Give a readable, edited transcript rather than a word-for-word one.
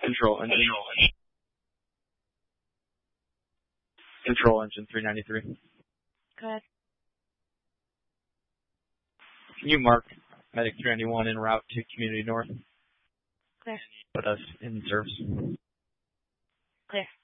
Control engine. Control engine 393. Go ahead. Can you mark Medic 391 en route to Community North? Clear. Put us in service. Clear.